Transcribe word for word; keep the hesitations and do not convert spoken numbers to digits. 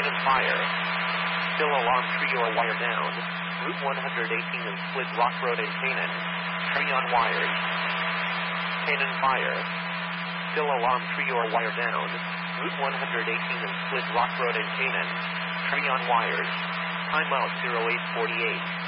Canaan fire. Still alarm, tree or wire down. Route one eighteen and Split Rock Road in Canaan. Tree on wires. Canaan fire. Still alarm, tree or wire down. Route one eighteen and Split Rock Road in Canaan. Tree on wires. Time out zero eight forty-eight.